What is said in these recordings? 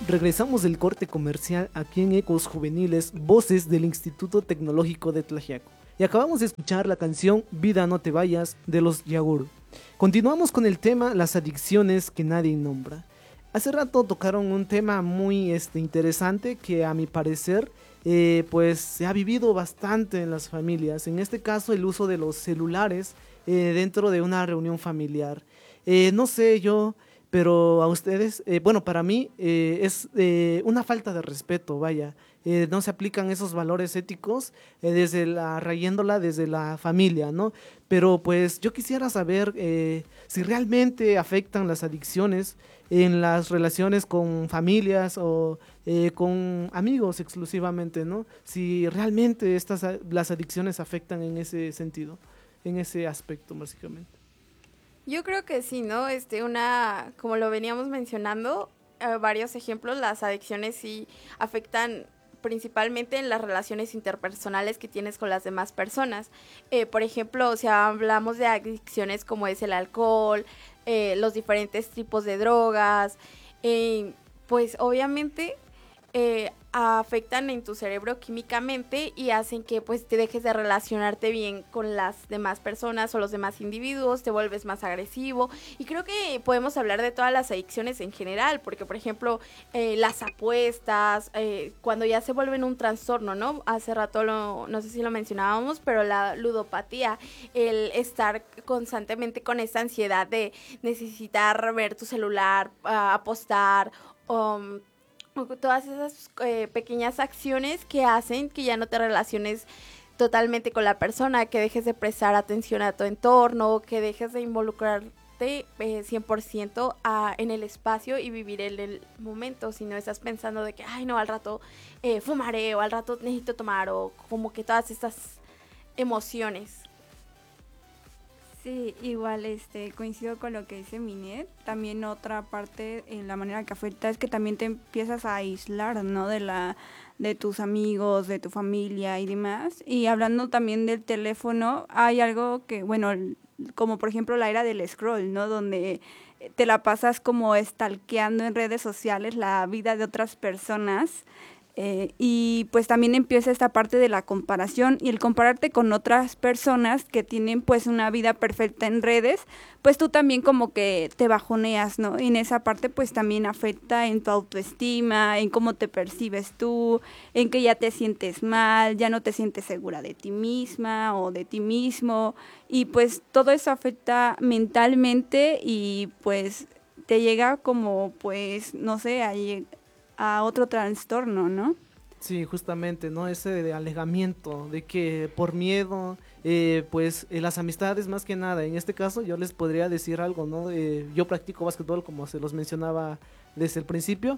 Regresamos del corte comercial aquí en Ecos Juveniles, voces del Instituto Tecnológico de Tlaxiaco. Y acabamos de escuchar la canción Vida no te vayas de los Yaguru. Continuamos con el tema las adicciones que nadie nombra. Hace rato tocaron un tema muy interesante que a mi parecer pues se ha vivido bastante en las familias. En este caso el uso de los celulares dentro de una reunión familiar. No sé yo, pero a ustedes, bueno, para mí es una falta de respeto, vaya. No se aplican esos valores éticos rayéndola desde la familia, ¿no? Pero pues yo quisiera saber si realmente afectan las adicciones en las relaciones con familias o con amigos exclusivamente, ¿no? Si realmente las adicciones afectan en ese sentido, en ese aspecto, básicamente. Yo creo que sí, ¿no? Como lo veníamos mencionando, varios ejemplos, las adicciones sí afectan principalmente en las relaciones interpersonales que tienes con las demás personas. Por ejemplo, si hablamos de adicciones como es el alcohol, los diferentes tipos de drogas, pues obviamente afectan en tu cerebro químicamente y hacen que pues te dejes de relacionarte bien con las demás personas o los demás individuos, te vuelves más agresivo y creo que podemos hablar de todas las adicciones en general, porque por ejemplo las apuestas, cuando ya se vuelven un trastorno, ¿no? Hace rato no sé si lo mencionábamos, pero la ludopatía, el estar constantemente con esta ansiedad de necesitar ver tu celular, apostar, todas esas pequeñas acciones que hacen que ya no te relaciones totalmente con la persona, que dejes de prestar atención a tu entorno, que dejes de involucrarte 100% en el espacio y vivir en el momento, si no estás pensando de que, ay no, al rato fumaré o al rato necesito tomar o como que todas estas emociones. Sí, igual coincido con lo que dice Minet. También otra parte en la manera que afecta es que también te empiezas a aislar, ¿no? De tus amigos, de tu familia y demás. Y hablando también del teléfono, hay algo que, bueno, como por ejemplo la era del scroll, ¿no? Donde te la pasas como stalkeando en redes sociales la vida de otras personas. Y pues también empieza esta parte de la comparación y el compararte con otras personas que tienen pues una vida perfecta en redes, pues tú también como que te bajoneas, ¿no? Y en esa parte pues también afecta en tu autoestima, en cómo te percibes tú, en que ya te sientes mal, ya no te sientes segura de ti misma o de ti mismo y pues todo eso afecta mentalmente y pues te llega como pues no sé, a otro trastorno, ¿no? Sí, justamente, ¿no? Ese de alejamiento, de que por miedo, pues las amistades más que nada, en este caso yo les podría decir algo, ¿no? Yo practico básquetbol como se los mencionaba desde el principio,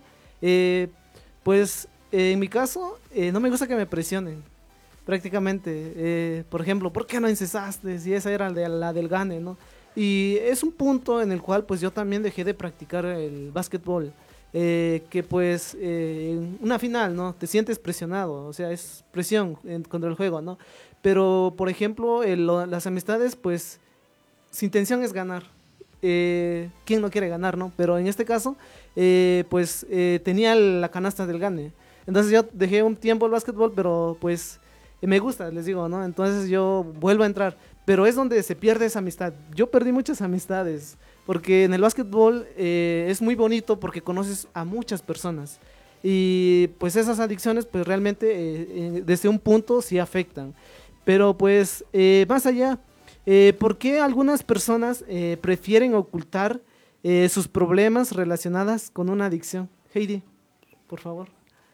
pues en mi caso no me gusta que me presionen, prácticamente, por ejemplo, ¿por qué no incesaste? Si esa era la del gane, ¿no? Y es un punto en el cual pues yo también dejé de practicar el básquetbol. Que pues en una final, ¿no? Te sientes presionado, o sea, es presión contra el juego, ¿no? Pero, por ejemplo, las amistades, pues, su intención es ganar. ¿Quién no quiere ganar, no? Pero en este caso, pues, tenía la canasta del gane. Entonces yo dejé un tiempo el básquetbol, pero pues me gusta, les digo, ¿no? Entonces yo vuelvo a entrar. Pero es donde se pierde esa amistad. Yo perdí muchas amistades, porque en el básquetbol es muy bonito porque conoces a muchas personas. Y pues esas adicciones pues realmente desde un punto sí afectan. Pero pues más allá, ¿por qué algunas personas prefieren ocultar sus problemas relacionados con una adicción? Heidi, por favor.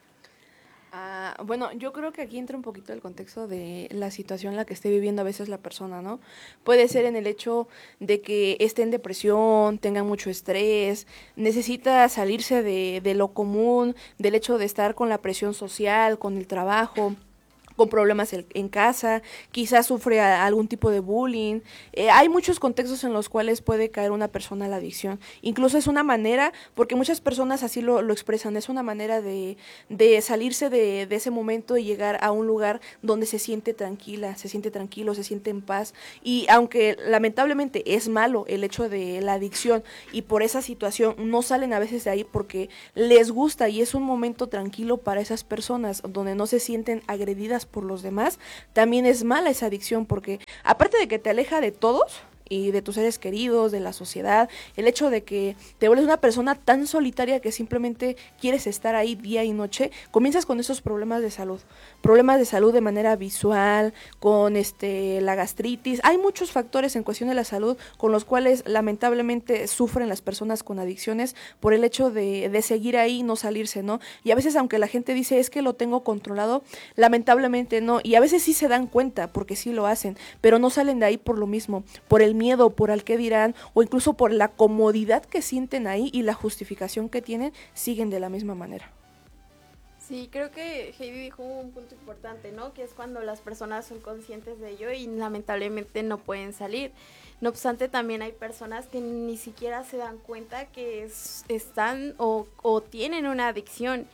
Bueno, yo creo que aquí entra un poquito el contexto de la situación en la que esté viviendo a veces la persona, ¿no? Puede ser en el hecho de que esté en depresión, tenga mucho estrés, necesita salirse de lo común, del hecho de estar con la presión social, con el trabajo, con problemas en casa, quizás sufre algún tipo de bullying. Hay muchos contextos en los cuales puede caer una persona a la adicción. Incluso es una manera, porque muchas personas así lo expresan, es una manera de salirse de ese momento y llegar a un lugar donde se siente tranquila, se siente tranquilo, se siente en paz. Y aunque lamentablemente es malo el hecho de la adicción y por esa situación no salen a veces de ahí porque les gusta y es un momento tranquilo para esas personas donde no se sienten agredidas por los demás, también es mala esa adicción porque aparte de que te aleja de todos y de tus seres queridos, de la sociedad, el hecho de que te vuelves una persona tan solitaria que simplemente quieres estar ahí día y noche, comienzas con esos problemas de salud de manera visual, con la gastritis. Hay muchos factores en cuestión de la salud con los cuales lamentablemente sufren las personas con adicciones por el hecho de seguir ahí y no salirse, ¿no? Y a veces aunque la gente dice es que lo tengo controlado, lamentablemente no, y a veces sí se dan cuenta porque sí lo hacen, pero no salen de ahí por lo mismo, por el miedo, por el qué dirán, o incluso por la comodidad que sienten ahí y la justificación que tienen, siguen de la misma manera. Sí, creo que Heidi dijo un punto importante, ¿no? Que es cuando las personas son conscientes de ello y lamentablemente no pueden salir. No obstante, también hay personas que ni siquiera se dan cuenta que están o tienen una adicción.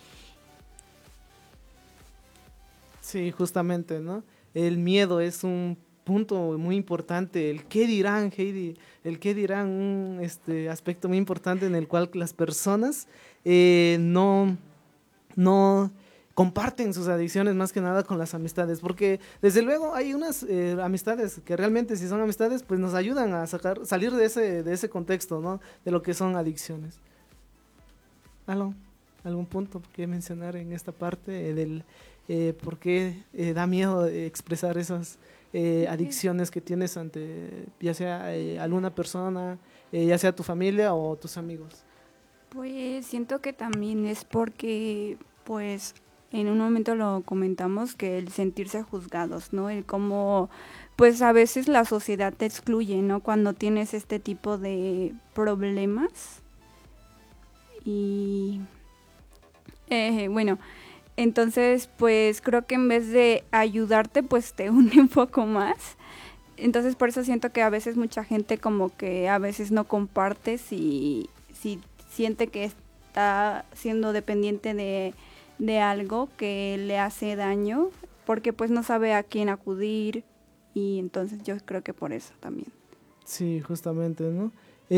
Sí, justamente, ¿no? El miedo es un punto muy importante, el qué dirán, Heidi, el qué dirán, un aspecto muy importante en el cual las personas no comparten sus adicciones más que nada con las amistades, porque desde luego hay unas amistades que realmente si son amistades pues nos ayudan a salir de ese contexto, ¿no? De lo que son adicciones. ¿Algún punto que mencionar en esta parte del por qué da miedo expresar esas adicciones que tienes ante ya sea alguna persona, ya sea tu familia o tus amigos? Pues siento que también es porque, pues, en un momento lo comentamos, que el sentirse juzgados, ¿no? El cómo, pues, a veces la sociedad te excluye, ¿no? Cuando tienes este tipo de problemas. Y, bueno, entonces, pues, creo que en vez de ayudarte, pues, te une un poco más. Entonces, por eso siento que a veces mucha gente como que a veces no comparte si siente que está siendo dependiente de algo que le hace daño, porque pues no sabe a quién acudir, y entonces yo creo que por eso también. Sí, justamente, ¿no?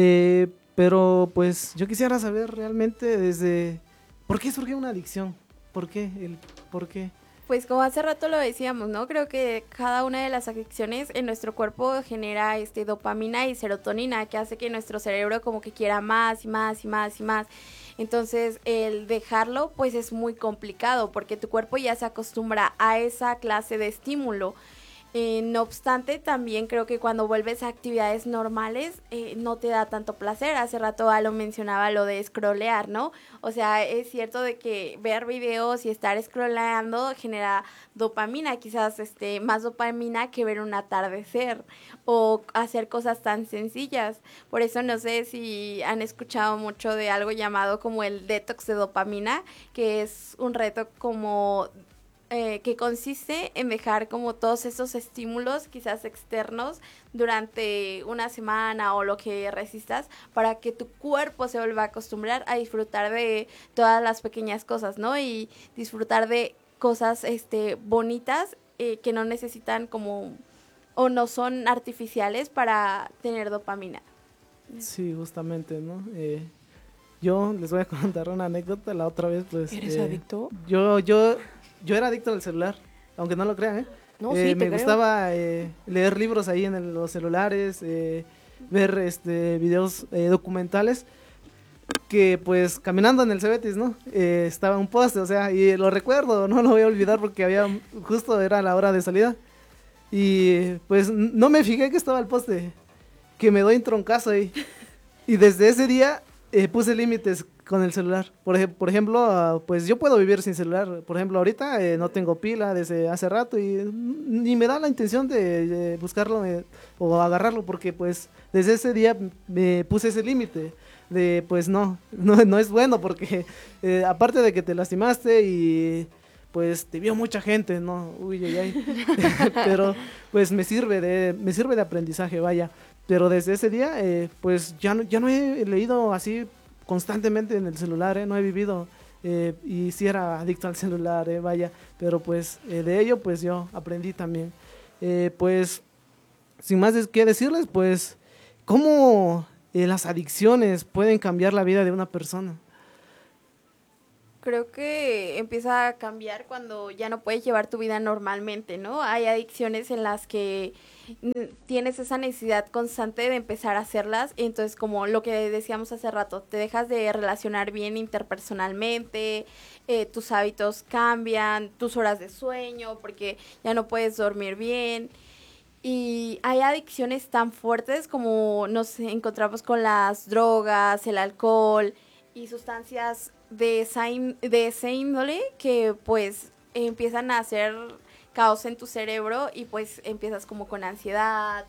Pero pues yo quisiera saber realmente ¿por qué surge una adicción? ¿Por qué? ¿Por qué? Pues como hace rato lo decíamos, ¿no? Creo que cada una de las adicciones en nuestro cuerpo genera dopamina y serotonina, que hace que nuestro cerebro como que quiera más y más y más y más. Entonces, el dejarlo pues es muy complicado porque tu cuerpo ya se acostumbra a esa clase de estímulo. No obstante, también creo que cuando vuelves a actividades normales no te da tanto placer. Hace rato lo mencionaba lo de scrollear, ¿no? O sea, es cierto de que ver videos y estar scrolleando genera dopamina, quizás más dopamina que ver un atardecer o hacer cosas tan sencillas. Por eso no sé si han escuchado mucho de algo llamado como el detox de dopamina, que es un reto como que consiste en dejar como todos esos estímulos quizás externos durante una semana o lo que resistas para que tu cuerpo se vuelva a acostumbrar a disfrutar de todas las pequeñas cosas, ¿no? Y disfrutar de cosas bonitas que no necesitan como o no son artificiales para tener dopamina. Sí, justamente, ¿no? Yo les voy a contar una anécdota. La otra vez pues ¿Eres adicto? Yo era adicto al celular, aunque no lo crean, ¿eh? No, sí, me gustaba leer libros ahí en los celulares, ver videos documentales, que pues caminando en el Cebetis, ¿no? Estaba un poste, o sea, y lo recuerdo, no lo voy a olvidar porque justo era la hora de salida, y pues no me fijé que estaba el poste, que me doy un troncazo ahí, y desde ese día puse límites con el celular. Por ejemplo, pues yo puedo vivir sin celular. Por ejemplo, ahorita no tengo pila desde hace rato y ni me da la intención de buscarlo o agarrarlo porque pues desde ese día me puse ese límite de pues no es bueno porque aparte de que te lastimaste y pues te vio mucha gente, ¿no? Uy, ay, ay. Pero pues me sirve de aprendizaje, vaya. Pero desde ese día, pues ya no he leído así constantemente en el celular, no he vivido, y sí era adicto al celular, vaya. Pero pues de ello, pues yo aprendí también. Pues, sin más que decirles, pues, ¿cómo las adicciones pueden cambiar la vida de una persona? Creo que empieza a cambiar cuando ya no puedes llevar tu vida normalmente, ¿no? Hay adicciones en las que tienes esa necesidad constante de empezar a hacerlas, entonces como lo que decíamos hace rato, te dejas de relacionar bien interpersonalmente, tus hábitos cambian, tus horas de sueño, porque ya no puedes dormir bien. Y hay adicciones tan fuertes como nos encontramos con las drogas, el alcohol y sustancias de ese índole que pues empiezan a hacer caos en tu cerebro y pues empiezas como con ansiedad,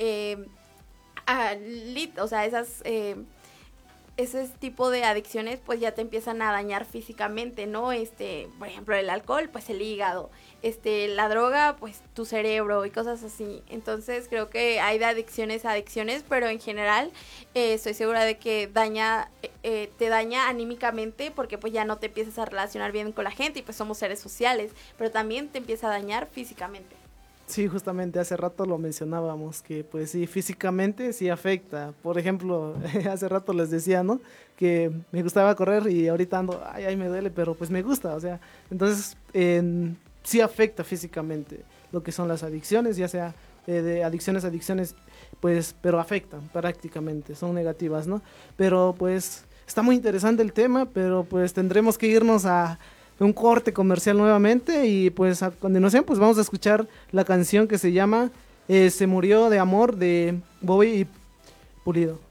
o sea, ese tipo de adicciones pues ya te empiezan a dañar físicamente, ¿no? Por ejemplo, el alcohol, pues el hígado, la droga, pues tu cerebro y cosas así. Entonces creo que hay de adicciones a adicciones, pero en general estoy segura de que te daña anímicamente porque pues ya no te empiezas a relacionar bien con la gente y pues somos seres sociales, pero también te empieza a dañar físicamente. Sí, justamente hace rato lo mencionábamos, que pues sí, físicamente sí afecta. Por ejemplo, hace rato les decía, ¿no? Que me gustaba correr y ahorita ando, ay, me duele, pero pues me gusta, o sea, entonces sí afecta físicamente lo que son las adicciones, ya sea de adicciones, pues, pero afectan prácticamente, son negativas, ¿no? Pero pues está muy interesante el tema, pero pues tendremos que irnos a un corte comercial nuevamente y pues a continuación pues vamos a escuchar la canción que se llama Se murió de amor de Bobby y Pulido.